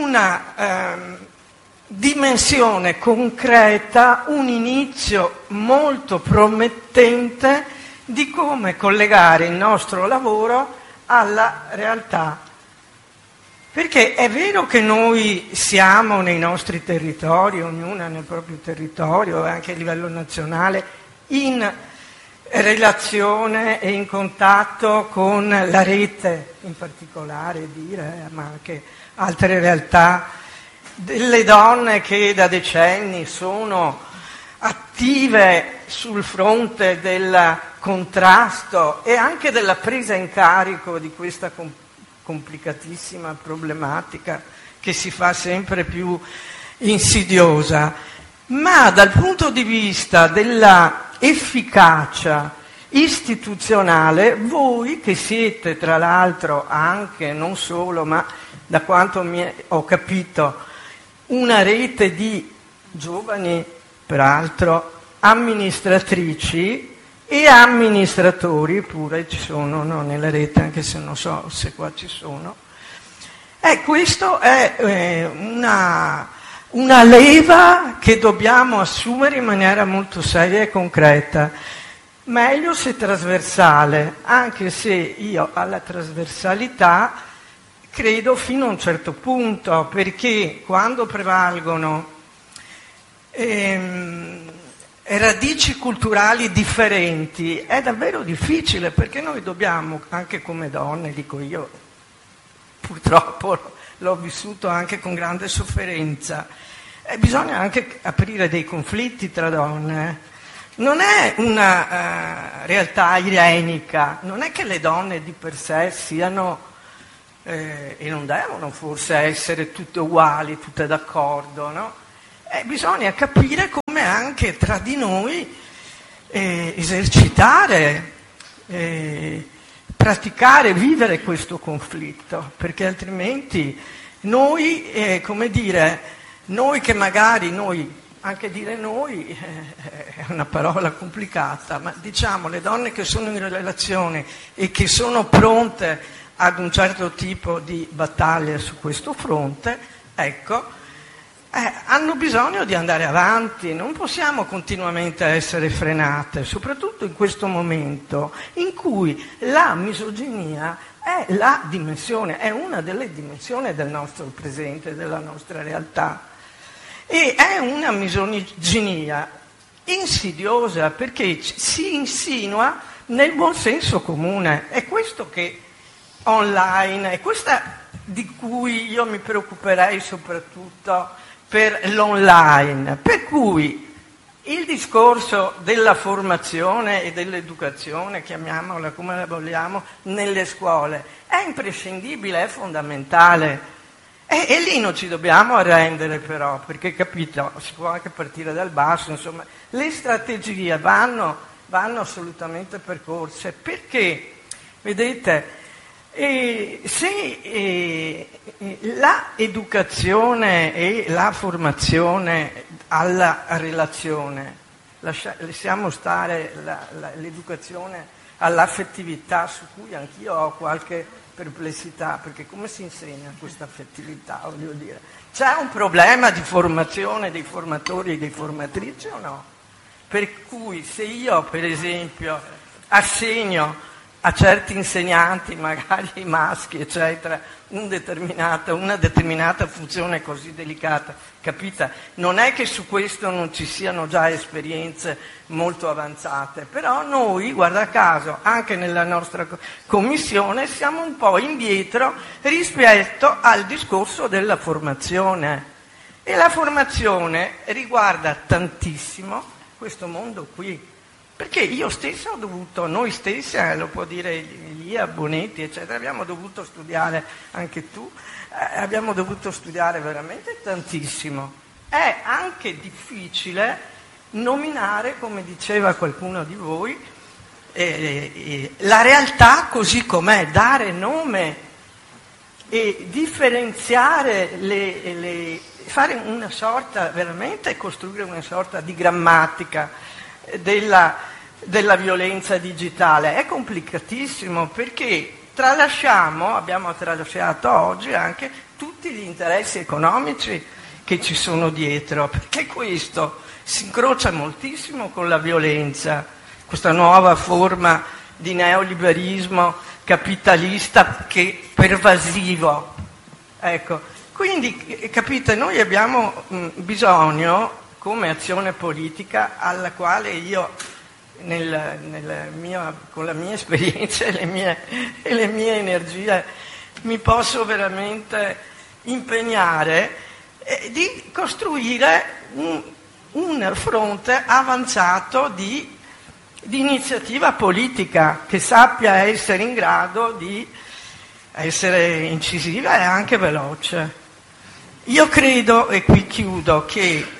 una dimensione concreta, un inizio molto promettente di come collegare il nostro lavoro alla realtà. Perché è vero che noi siamo nei nostri territori, ognuna nel proprio territorio, anche a livello nazionale, in relazione e in contatto con la rete, in particolare dire, ma anche altre realtà, delle donne che da decenni sono attive sul fronte del contrasto e anche della presa in carico di questa complicatissima problematica che si fa sempre più insidiosa, ma dal punto di vista della efficacia istituzionale, voi che siete tra l'altro anche, non solo, ma da quanto ho capito, una rete di giovani, peraltro, amministratrici e amministratori, pure ci sono, no, nella rete, anche se non so se qua ci sono. Questo è una leva che dobbiamo assumere in maniera molto seria e concreta. Meglio se trasversale, anche se io alla trasversalità credo fino a un certo punto, perché quando prevalgono radici culturali differenti è davvero difficile, perché noi dobbiamo, anche come donne, dico io, purtroppo l'ho vissuto anche con grande sofferenza, bisogna anche aprire dei conflitti tra donne. Non è una realtà irenica, non è che le donne di per sé siano e non devono forse essere tutte uguali, tutte d'accordo, no? Bisogna capire come anche tra di noi esercitare, praticare, vivere questo conflitto, perché altrimenti noi, come dire, noi che magari anche dire noi è una parola complicata, ma diciamo le donne che sono in relazione e che sono pronte ad un certo tipo di battaglia su questo fronte, ecco, hanno bisogno di andare avanti, non possiamo continuamente essere frenate, soprattutto in questo momento in cui la misoginia è la dimensione, è una delle dimensioni del nostro presente, della nostra realtà. E è una misoginia insidiosa perché si insinua nel buon senso comune. È questo che online, è questa di cui io mi preoccuperei soprattutto per l'online. Per cui il discorso della formazione e dell'educazione, chiamiamola come la vogliamo, nelle scuole, è imprescindibile, è fondamentale. E lì non ci dobbiamo arrendere però, perché capito, si può anche partire dal basso, insomma, le strategie vanno assolutamente percorse, perché, vedete, se la educazione e la formazione alla relazione, lasciamo stare l'educazione all'affettività, su cui anch'io ho qualche perplessità, perché come si insegna questa affettività, voglio dire? C'è un problema di formazione dei formatori e dei formatrici o no? Per cui se io, per esempio, assegno a certi insegnanti, magari maschi, eccetera, una determinata funzione così delicata, capite? Non è che su questo non ci siano già esperienze molto avanzate, però noi, guarda caso, anche nella nostra commissione siamo un po' indietro rispetto al discorso della formazione. E la formazione riguarda tantissimo questo mondo qui. Perché io stesso noi stessi, lo può dire Elia, Bonetti, eccetera, abbiamo dovuto studiare, anche tu, abbiamo dovuto studiare veramente tantissimo. È anche difficile nominare, come diceva qualcuno di voi, la realtà così com'è, dare nome e differenziare fare una sorta, veramente costruire una sorta di grammatica della violenza digitale. È complicatissimo perché abbiamo tralasciato oggi anche tutti gli interessi economici che ci sono dietro, perché questo si incrocia moltissimo con la violenza, questa nuova forma di neoliberismo capitalista che pervasivo. Ecco, quindi capite, noi abbiamo bisogno come azione politica alla quale io con la mia esperienza e le mie energie mi posso veramente impegnare di costruire un fronte avanzato di iniziativa politica che sappia essere in grado di essere incisiva e anche veloce. Io credo, e qui chiudo, che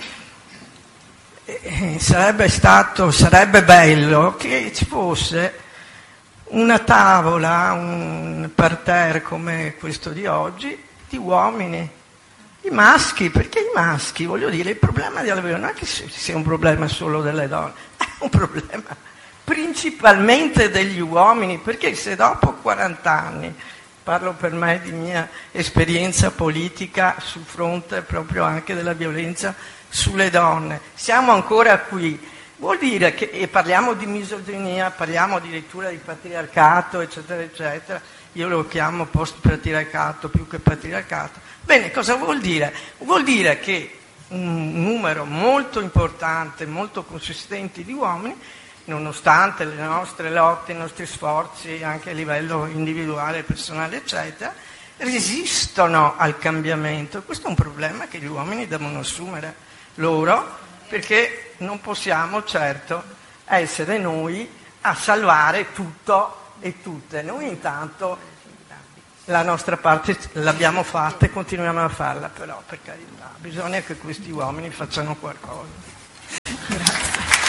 sarebbe bello che ci fosse una tavola, un parterre come questo di oggi, di uomini, di maschi, perché i maschi, voglio dire, il problema della violenza non è che sia un problema solo delle donne, è un problema principalmente degli uomini, perché se dopo 40 anni, parlo per me di mia esperienza politica sul fronte proprio anche della violenza sulle donne, siamo ancora qui, vuol dire che, e parliamo di misoginia, parliamo addirittura di patriarcato, eccetera, eccetera, io lo chiamo post-patriarcato più che patriarcato. Bene, cosa vuol dire? Vuol dire che un numero molto importante, molto consistente di uomini, nonostante le nostre lotte, i nostri sforzi anche a livello individuale, personale, eccetera, resistono al cambiamento. Questo è un problema che gli uomini devono assumere loro, perché non possiamo certo essere noi a salvare tutto e tutte. Noi intanto la nostra parte l'abbiamo fatta e continuiamo a farla, però per carità bisogna che questi uomini facciano qualcosa. Grazie.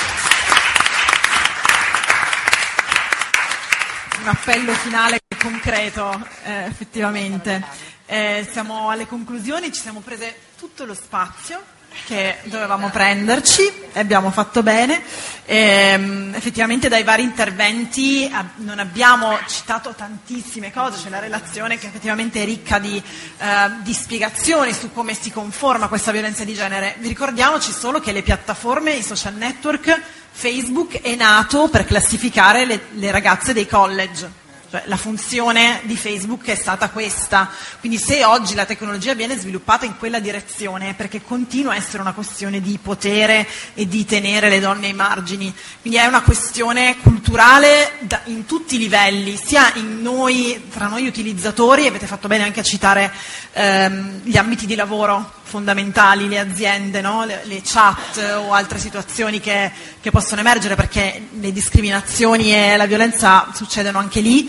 Un appello finale concreto, effettivamente. Siamo alle conclusioni, ci siamo prese tutto lo spazio che dovevamo prenderci e abbiamo fatto bene. Effettivamente dai vari interventi non abbiamo citato tantissime cose, c'è la relazione che effettivamente è ricca di spiegazioni su come si conforma questa violenza di genere. Vi ricordiamoci solo che le piattaforme, i social network, Facebook è nato per classificare le ragazze dei college. Cioè, la funzione di Facebook è stata questa, quindi se oggi la tecnologia viene sviluppata in quella direzione è perché continua a essere una questione di potere e di tenere le donne ai margini, quindi è una questione culturale in tutti i livelli, sia in noi, tra noi utilizzatori, avete fatto bene anche a citare gli ambiti di lavoro fondamentali, le aziende, no? le chat o altre situazioni che possono emergere, perché le discriminazioni e la violenza succedono anche lì.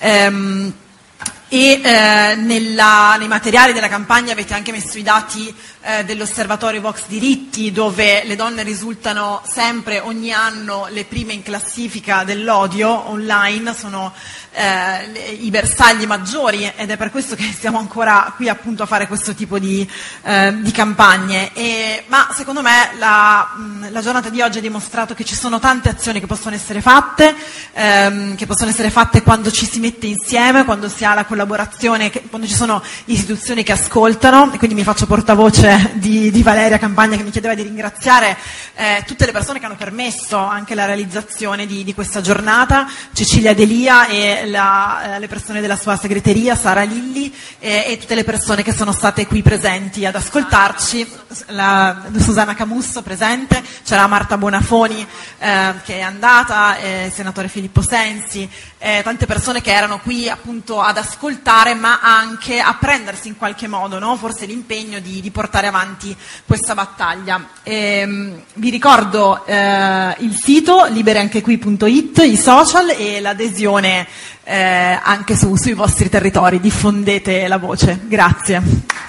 Nei materiali della campagna avete anche messo i dati dell'osservatorio Vox Diritti, dove le donne risultano sempre, ogni anno, le prime in classifica dell'odio online, sono i bersagli maggiori, ed è per questo che siamo ancora qui appunto a fare questo tipo di campagne. Ma secondo me la giornata di oggi ha dimostrato che ci sono tante azioni che possono essere fatte quando ci si mette insieme, quando si ha la collaborazione, quando ci sono istituzioni che ascoltano, e quindi mi faccio portavoce di Valeria Campagna, che mi chiedeva di ringraziare tutte le persone che hanno permesso anche la realizzazione di questa giornata, Cecilia Delia e le persone della sua segreteria, Sara Lilli, e tutte le persone che sono state qui presenti ad ascoltarci, Susanna Camusso presente, c'era Marta Bonafoni che è andata, il senatore Filippo Sensi, tante persone che erano qui appunto ad ascoltare, ma anche a prendersi in qualche modo, no? Forse l'impegno di portare avanti questa battaglia. Vi ricordo il sito libereanchequi.it, i social e l'adesione anche sui vostri territori. Diffondete la voce. Grazie.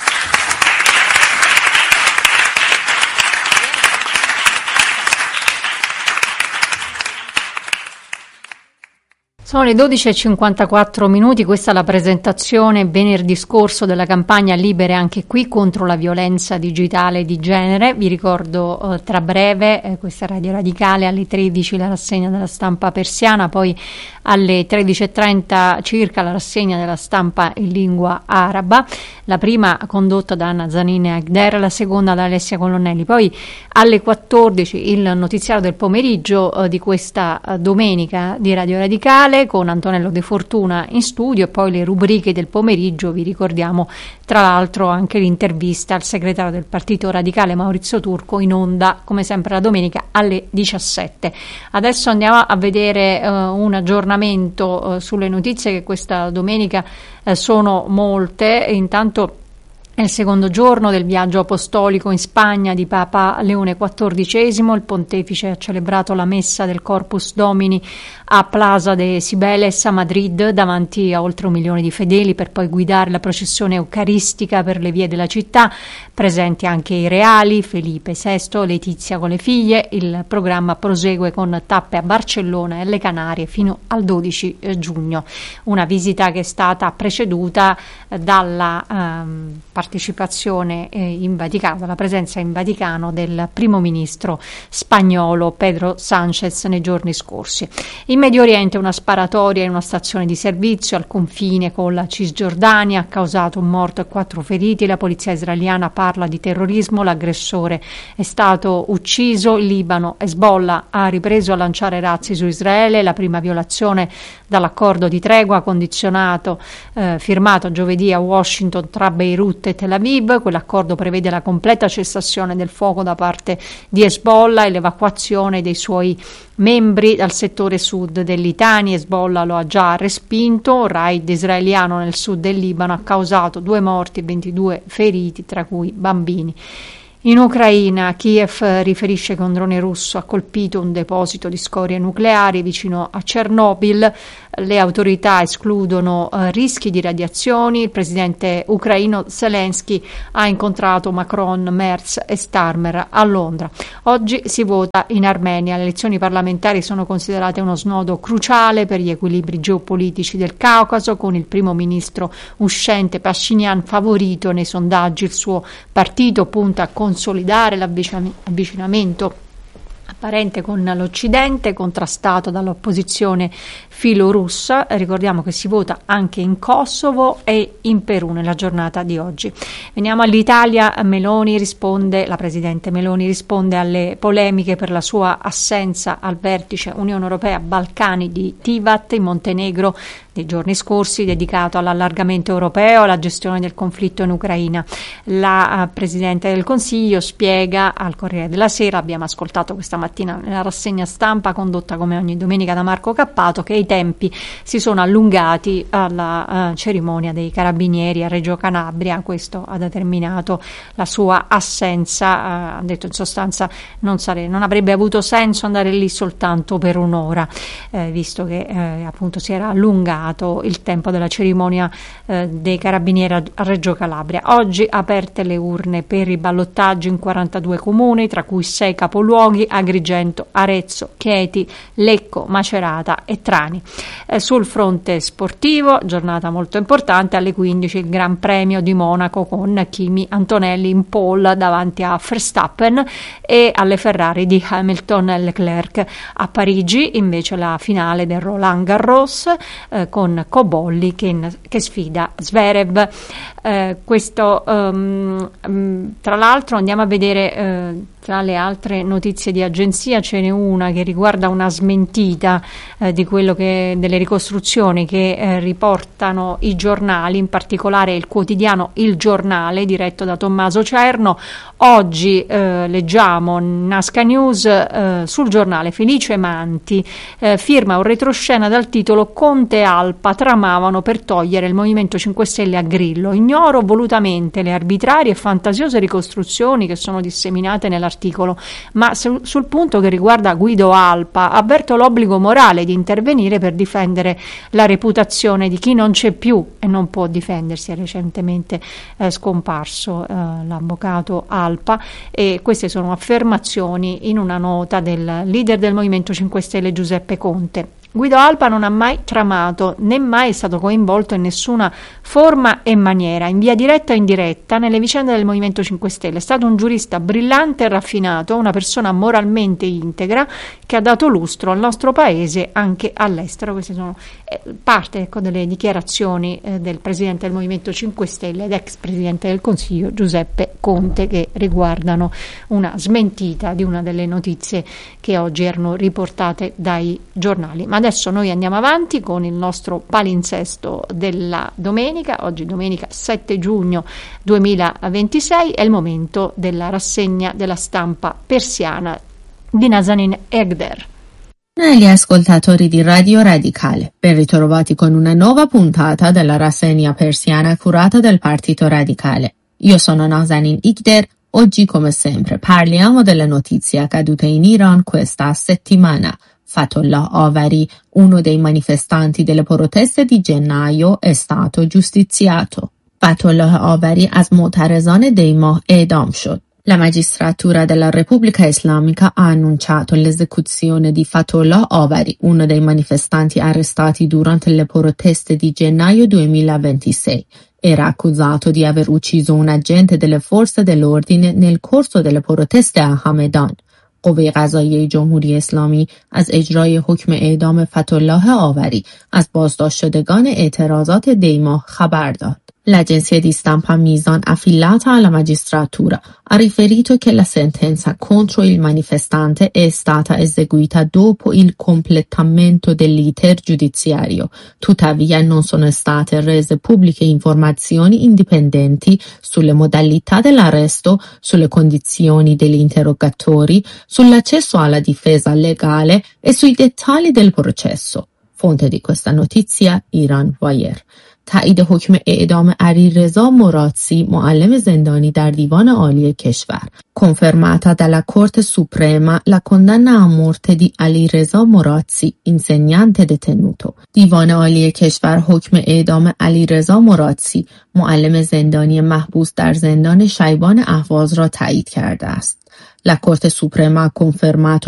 Sono le 12:54, questa è la presentazione venerdì scorso della campagna Libere anche qui contro la violenza digitale di genere. Vi ricordo tra breve, questa è Radio Radicale, alle 13 la rassegna della stampa persiana, poi alle 13:30 circa la rassegna della stampa in lingua araba, la prima condotta da Anna Zanini e Agder, la seconda da Alessia Colonnelli. Poi alle 14 il notiziario del pomeriggio di questa domenica di Radio Radicale con Antonello De Fortuna in studio, e poi le rubriche del pomeriggio. Vi ricordiamo tra l'altro anche l'intervista al segretario del Partito Radicale Maurizio Turco, in onda come sempre la domenica alle 17. Adesso andiamo a vedere un aggiornamento sulle notizie, che questa domenica sono molte. Intanto è il secondo giorno del viaggio apostolico in Spagna di Papa Leone XIV. Il pontefice ha celebrato la messa del Corpus Domini a Plaza de Cibeles a Madrid davanti a oltre 1 milione di fedeli, per poi guidare la processione eucaristica per le vie della città. Presenti anche i reali, Felipe VI, Letizia con le figlie. Il programma prosegue con tappe a Barcellona e alle Canarie fino al 12 giugno. Una visita che è stata preceduta dalla partecipazione in Vaticano, dalla presenza in Vaticano del primo ministro spagnolo Pedro Sánchez nei giorni scorsi. In Medio Oriente una sparatoria in una stazione di servizio al confine con la Cisgiordania ha causato un morto e 4 feriti. La polizia israeliana parla di terrorismo, l'aggressore è stato ucciso. Il Libano, Hezbollah ha ripreso a lanciare razzi su Israele, la prima violazione dall'accordo di tregua condizionato firmato giovedì a Washington tra Beirut e Tel Aviv. Quell'accordo prevede la completa cessazione del fuoco da parte di Hezbollah e l'evacuazione dei suoi membri dal settore sud del Litani. Hezbollah lo ha già respinto. Un raid israeliano nel sud del Libano ha causato 2 morti e 22 feriti, tra cui bambini. In Ucraina, Kiev riferisce che un drone russo ha colpito un deposito di scorie nucleari vicino a Chernobyl. Le autorità escludono rischi di radiazioni. Il presidente ucraino Zelensky ha incontrato Macron, Merz e Starmer a Londra. Oggi si vota in Armenia. Le elezioni parlamentari sono considerate uno snodo cruciale per gli equilibri geopolitici del Caucaso, con il primo ministro uscente Pashinyan favorito nei sondaggi. Il suo partito punta a consolidare l'avvicinamento apparente con l'Occidente, contrastato dall'opposizione filorussa. Ricordiamo che si vota anche in Kosovo e in Perù nella giornata di oggi. Veniamo all'Italia. La presidente Meloni risponde alle polemiche per la sua assenza al vertice Unione Europea Balcani di Tivat in Montenegro dei giorni scorsi, dedicato all'allargamento europeo e alla gestione del conflitto in Ucraina. La Presidente del Consiglio spiega al Corriere della Sera, abbiamo ascoltato questa mattina nella rassegna stampa condotta come ogni domenica da Marco Cappato, che i tempi si sono allungati alla cerimonia dei Carabinieri a Reggio Calabria. Questo ha determinato la sua assenza. Ha detto in sostanza non avrebbe avuto senso andare lì soltanto per un'ora, visto che appunto si era allungato il tempo della cerimonia dei Carabinieri a Reggio Calabria. Oggi aperte le urne per i ballottaggi in 42 comuni, tra cui 6 capoluoghi: Agrigento, Arezzo, Chieti, Lecco, Macerata e Trani. Sul fronte sportivo, giornata molto importante, alle 15 il Gran Premio di Monaco con Kimi Antonelli in pole davanti a Verstappen e alle Ferrari di Hamilton e Leclerc. A Parigi invece la finale del Roland Garros con Cobolli che sfida Zverev. Questo tra l'altro andiamo a vedere tra le altre notizie di agenzia ce n'è una che riguarda una smentita di quello delle ricostruzioni che riportano i giornali, in particolare il quotidiano Il Giornale diretto da Tommaso Cerno. Oggi leggiamo Nasca News sul giornale: Felice Manti firma un retroscena dal titolo Conte e Alpa tramavano per togliere il Movimento 5 Stelle a Grillo. Ignoro volutamente le arbitrarie e fantasiose ricostruzioni che sono disseminate nell'articolo, ma sul punto che riguarda Guido Alpa avverto l'obbligo morale di intervenire per difendere la reputazione di chi non c'è più e non può difendersi. È recentemente scomparso l'avvocato Alpa, e queste sono affermazioni in una nota del leader del Movimento 5 Stelle Giuseppe Conte. Guido Alpa non ha mai tramato né mai è stato coinvolto in nessuna forma e maniera, in via diretta o indiretta, nelle vicende del Movimento 5 Stelle. È stato un giurista brillante e raffinato, una persona moralmente integra che ha dato lustro al nostro paese anche all'estero. Queste sono parte delle dichiarazioni del presidente del Movimento 5 Stelle ed ex presidente del Consiglio Giuseppe Conte, che riguardano una smentita di una delle notizie che oggi erano riportate dai giornali. Ma adesso noi andiamo avanti con il nostro palinsesto della domenica. Oggi domenica 7 giugno 2026 è il momento della rassegna della stampa persiana di Nazanin Egder. Gli ascoltatori di Radio Radicale, ben ritrovati con una nuova puntata della rassegna persiana curata dal Partito Radicale. Io sono Nazanin Egder. Oggi, come sempre, parliamo delle notizie accadute in Iran questa settimana. Fatollah Avari, uno dei manifestanti delle proteste di gennaio, è stato giustiziato. Fatollah Avari از معترضان دی ماه اعدام شد. La magistratura della Repubblica Islamica ha annunciato l'esecuzione di Fatollah Avari, uno dei manifestanti arrestati durante le proteste di gennaio 2026. Era accusato di aver ucciso un agente delle forze dell'ordine nel corso delle proteste a Hamedan. قوه قضاییه جمهوری اسلامی از اجرای حکم اعدام فتح‌الله آوری از بازداشت شدگان اعتراضات دیما خبر داد. L'agenzia di stampa Misan affiliata alla magistratura ha riferito che la sentenza contro il manifestante è stata eseguita dopo il completamento dell'iter giudiziario. Tuttavia non sono state rese pubbliche informazioni indipendenti sulle modalità dell'arresto, sulle condizioni degli interrogatori, sull'accesso alla difesa legale e sui dettagli del processo. Fonte di questa notizia Iran Wire. تایید حکم اعدام علیرضا مرادسی معلم زندانی در دیوان عالی کشور. Confermata dalla Corte Suprema la condanna a morte di Alireza Morazzi, insegnante detenuto. دیوان عالی کشور حکم اعدام علیرضا مرادسی، معلم زندانی محبوس در زندان شیبان اهواز را تایید کرده است. La Corte Suprema ha confermato